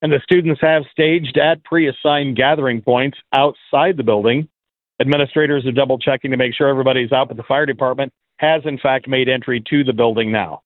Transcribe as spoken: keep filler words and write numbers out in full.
And the students have staged at pre-assigned gathering points outside the building. Administrators are double checking to make sure everybody's out, but the fire department has in fact made entry to the building now.